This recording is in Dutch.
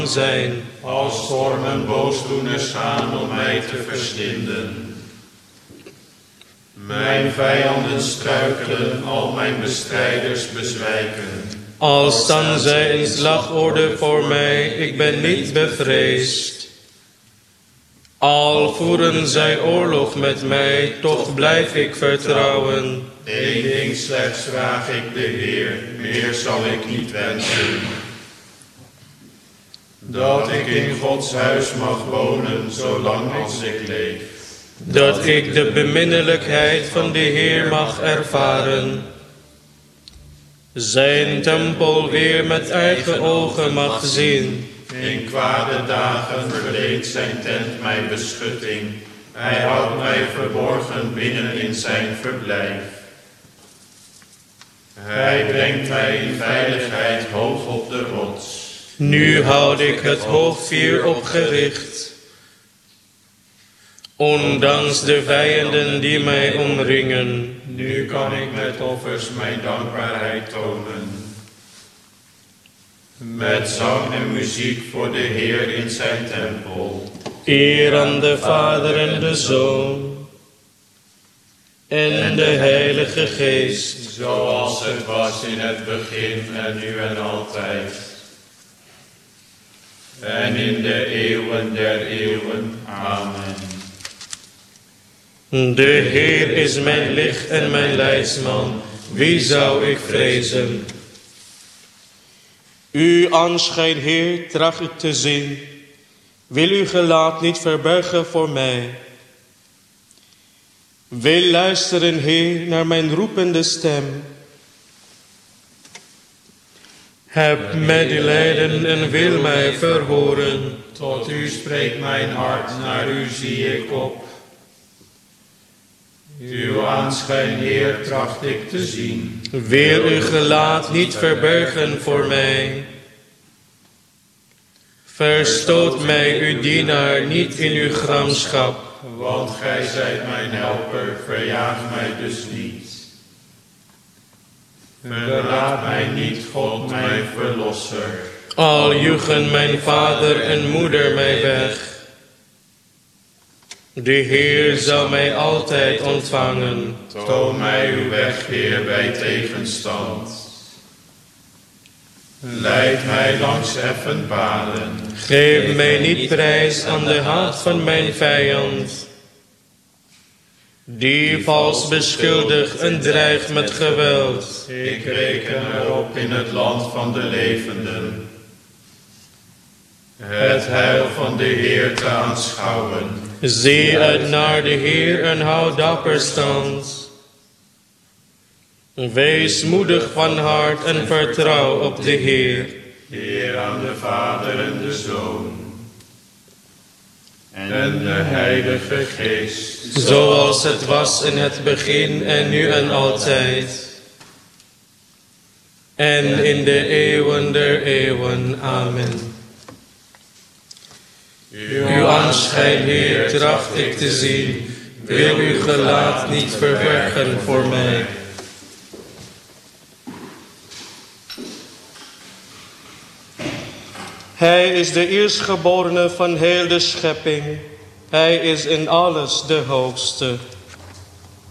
zijn. Als stormen boosdoeners gaan om mij te verslinden. Mijn vijanden struikelen, al mijn bestrijders bezwijken. Al staan zij in slagorde voor mij, ik ben niet bevreesd. Al voeren zij oorlog met mij, toch blijf ik vertrouwen. Eén ding slechts vraag ik de Heer, meer zal ik niet wensen. Dat ik in Gods huis mag wonen, zolang als ik leef. Dat ik de beminnelijkheid van de Heer mag ervaren. Zijn tempel weer met eigen ogen mag zien. In kwade dagen verleent zijn tent mij beschutting. Hij houdt mij verborgen binnen in zijn verblijf. Hij brengt mij in veiligheid hoog op de rots. Nu houd ik het hoofdvuur opgericht. Ondanks de vijanden die mij omringen. Nu kan ik met offers mijn dankbaarheid tonen. Met zang en muziek voor de Heer in zijn tempel. Eer aan de Vader en de Zoon en de Heilige Geest. Zoals het was in het begin en nu en altijd. En in de eeuwen der eeuwen. Amen. De Heer is mijn licht en mijn leidsman. Wie zou ik vrezen? Uw aanschijn, Heer, tracht ik te zien. Wil uw gelaat niet verbergen voor mij. Wil luisteren, Heer, naar mijn roepende stem. Heb medelijden en wil mij verhoren. Tot u spreekt mijn hart, naar u zie ik op. Uw aanschijn, Heer, tracht ik te zien. Wil uw gelaat niet verbergen voor mij. Verstoot mij, uw dienaar, niet in uw gramschap. Want gij zijt mijn helper, verjaag mij dus niet. Verlaat mij niet, God, mijn verlosser. Al joegen mijn vader en moeder mij weg. De Heer zal mij altijd ontvangen. Toon mij uw weg, Heer, bij tegenstand. Leid mij langs effen paden. Geef mij niet prijs aan de haat van mijn vijand, die vals beschuldigt en dreigt met geweld. Ik reken erop in het land van de levenden. Het heil van de Heer te aanschouwen. Zie uit naar de Heer en hou dapper stand. Wees moedig van hart en vertrouw op de Heer. Eer aan de Vader en de Zoon en de Heilige Geest. Zoals het was in het begin en nu en altijd. En in de eeuwen der eeuwen. Amen. Uw aanschijn, Heer, tracht ik te zien. Wil uw gelaat niet verbergen voor mij. Hij is de eerstgeborene van heel de schepping. Hij is in alles de hoogste.